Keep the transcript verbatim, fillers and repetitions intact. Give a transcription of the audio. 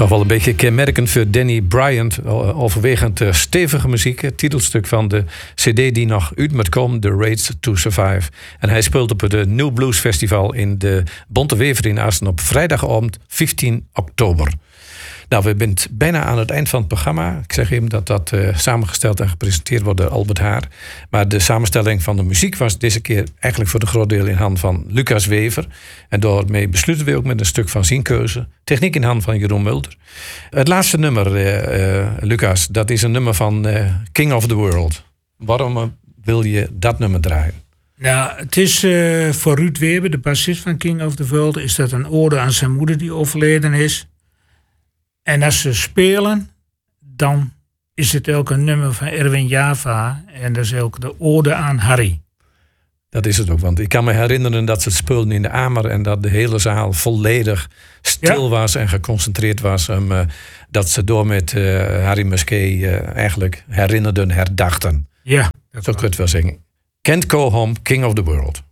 Toch wel een beetje kenmerkend voor Danny Bryant. Overwegend uh, stevige muziek. Het titelstuk van de cd die nog uit moet komen. The Race to Survive. En hij speelt op het New Blues Festival in de Bonte Wever in Assen op vrijdagavond vijftien oktober. Nou, we zijn bijna aan het eind van het programma. Ik zeg even dat dat uh, samengesteld en gepresenteerd wordt door Albert Haar. Maar de samenstelling van de muziek was deze keer eigenlijk voor de groot deel in handen van Lucas Wever. En daarmee besluiten we ook met een stuk van zijn keuze. Techniek in handen van Jeroen Mulder. Het laatste nummer, uh, uh, Lucas, dat is een nummer van uh, King of the World. Waarom uh, wil je dat nummer draaien? Nou, het is uh, voor Ruud Weber, de bassist van King of the World, is dat een ode aan zijn moeder die overleden is. En als ze spelen, dan is het ook een nummer van Erwin Java. En dat is ook de ode aan Harry. Dat is het ook, want ik kan me herinneren dat ze het speelden in de Amer en dat de hele zaal volledig stil ja. was en geconcentreerd was. Um, uh, dat ze door met uh, Harry Musquet uh, eigenlijk herinnerden, herdachten. Ja. Zo kun je het wel zeggen. Can't Go Home, King of the World.